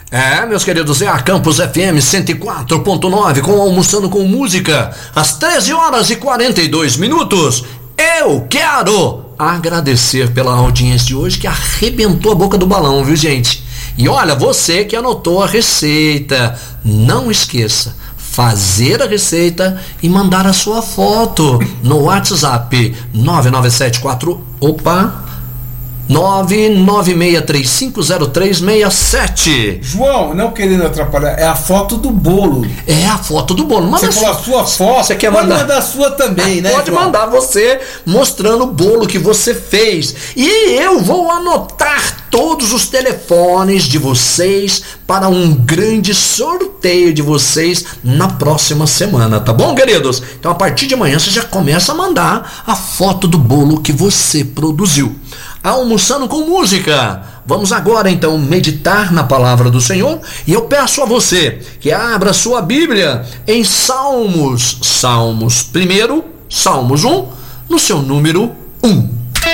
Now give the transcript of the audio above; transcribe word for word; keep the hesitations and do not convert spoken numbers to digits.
É, meus queridos, é a Campus F M cento e quatro ponto nove com Almoçando com Música, às treze horas e quarenta e dois minutos. Eu quero agradecer pela audiência de hoje que arrebentou a boca do balão, viu, gente? E olha, você que anotou a receita, não esqueça, fazer a receita e mandar a sua foto no WhatsApp nove nove sete quatro, opa, nove nove seis três cinco zero três seis sete. João, não querendo atrapalhar, é a foto do bolo. É a foto do bolo. Manda você falou a sua foto, você quer pode mandar? mandar a sua também, né, Pode João? mandar você mostrando o bolo que você fez. E eu vou anotar todos os telefones de vocês para um grande sorteio de vocês na próxima semana, tá bom, queridos? Então a partir de amanhã você já começa a mandar a foto do bolo que você produziu. Almoçando com Música. Vamos agora então meditar na palavra do Senhor e eu peço a você que abra sua Bíblia em Salmos, Salmos primeiro, Salmos um, no seu número um.